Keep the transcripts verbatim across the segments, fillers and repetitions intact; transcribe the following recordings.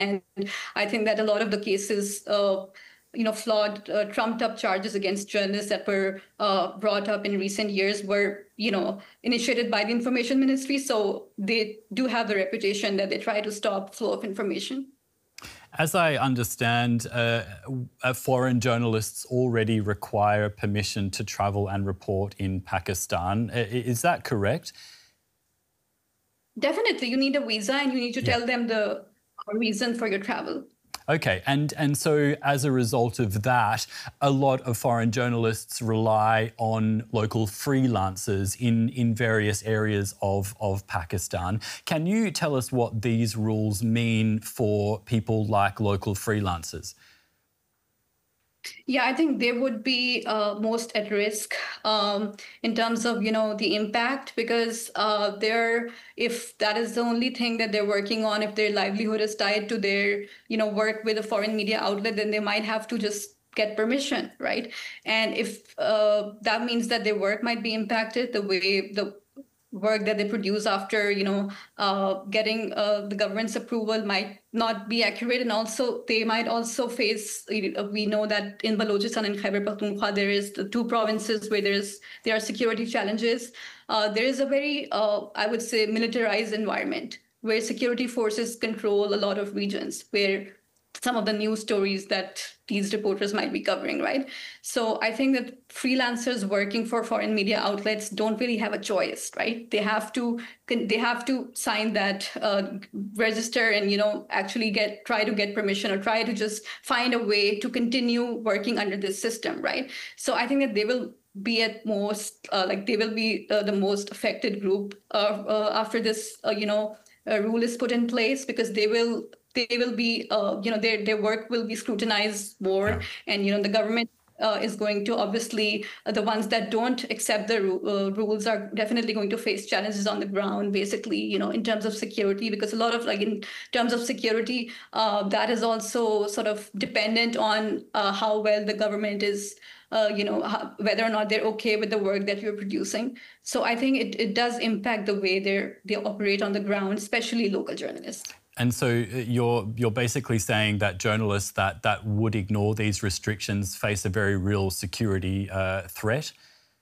And I think that a lot of the cases, uh, you know, flawed, uh, trumped up charges against journalists that were uh, brought up in recent years were, you know, initiated by the information ministry. So they do have the reputation that they try to stop flow of information. As I understand, uh, foreign journalists already require permission to travel and report in Pakistan. Is that correct? Definitely. You need a visa and you need to yeah. tell them the reason for your travel. Okay, and, and so as a result of that, a lot of foreign journalists rely on local freelancers in, in various areas of, of Pakistan. Can you tell us what these rules mean for people like local freelancers? Yeah, I think they would be uh, most at risk um, in terms of, you know, the impact, because uh, they're, if that is the only thing that they're working on, if their livelihood is tied to their, you know, work with a foreign media outlet, then they might have to just get permission, right? And if uh, that means that their work might be impacted, the way the work that they produce after, you know, uh, getting uh, the government's approval might not be accurate. And also they might also face, we know that in Balochistan and Khyber Pakhtunkhwa, there is the two provinces where there's there are security challenges. Uh, there is a very, uh, I would say, militarized environment where security forces control a lot of regions, where some of the news stories that these reporters might be covering, right? So I think that freelancers working for foreign media outlets don't really have a choice, right? They have to they have to sign that, uh, register, and you know actually get try to get permission, or try to just find a way to continue working under this system, right? So I think that they will be at most uh, like they will be uh, the most affected group uh, uh, after this, uh, you know, uh, rule is put in place, because they will. They will be, uh, you know, their their work will be scrutinized more, yeah. And you know, the government uh, is going to obviously uh, the ones that don't accept the uh, rules are definitely going to face challenges on the ground. Basically, you know, in terms of security, because a lot of like in terms of security, uh, that is also sort of dependent on uh, how well the government is. Uh, you know, how, whether or not they're okay with the work that you're producing. So I think it, it does impact the way they they operate on the ground, especially local journalists. And so you're you're basically saying that journalists that that would ignore these restrictions face a very real security uh, threat?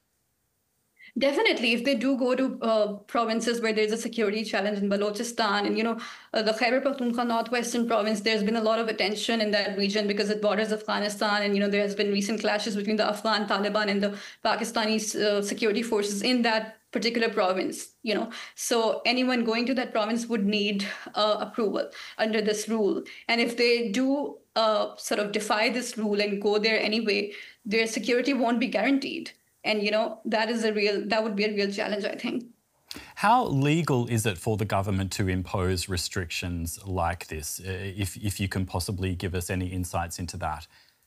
Definitely, if they do go to uh, provinces where there's a security challenge in Balochistan and, you know, uh, the Khyber Pakhtunkhwa northwestern province, there's been a lot of attention in that region because it borders Afghanistan. And, you know, there has been recent clashes between the Afghan Taliban and the Pakistani uh, security forces in that particular province, you know. So anyone going to that province would need uh, approval under this rule. And if they do uh, sort of defy this rule and go there anyway, their security won't be guaranteed. And, you know, that is a real, that would be a real challenge, I think. How legal is it for the government to impose restrictions like this, if, if you can possibly give us any insights into that?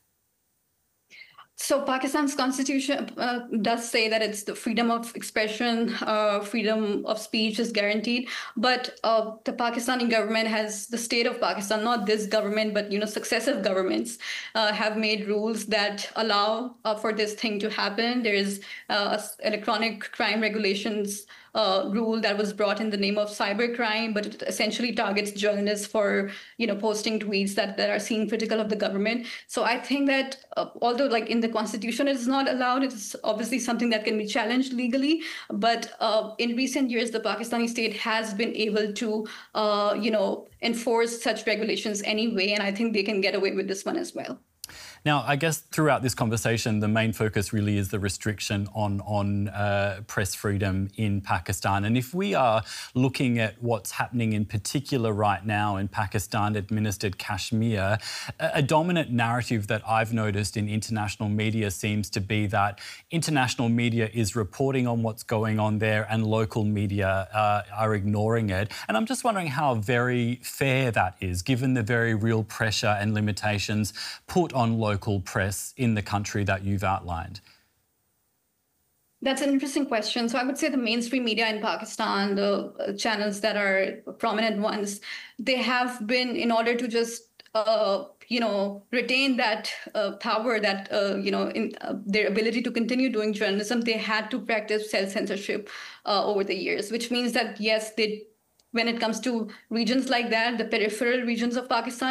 So Pakistan's constitution uh, does say that it's the freedom of expression, uh, freedom of speech is guaranteed. But uh, the Pakistani government has, the state of Pakistan, not this government, but, you know, successive governments uh, have made rules that allow uh, for this thing to happen. There is uh, electronic crime regulations Uh, rule that was brought in the name of cybercrime, but it essentially targets journalists for, you know, posting tweets that, that are seen critical of the government. So I think that uh, although like in the constitution it is not allowed, it's obviously something that can be challenged legally. But uh, in recent years, the Pakistani state has been able to, uh, you know, enforce such regulations anyway. And I think they can get away with this one as well. Now, I guess throughout this conversation, the main focus really is the restriction on, on uh, press freedom in Pakistan. And if we are looking at what's happening in particular right now in Pakistan-administered Kashmir, a, a dominant narrative that I've noticed in international media seems to be that international media is reporting on what's going on there and local media uh, are ignoring it. And I'm just wondering how very fair that is, given the very real pressure and limitations put on local local press in the country that you've outlined? That's an interesting question. So I would say the mainstream media in Pakistan, the channels that are prominent ones, they have been, in order to just, uh, you know, retain that uh, power, that, uh, you know, in uh, their ability to continue doing journalism, they had to practice self-censorship uh, over the years, which means that, yes, they when it comes to regions like that, the peripheral regions of Pakistan.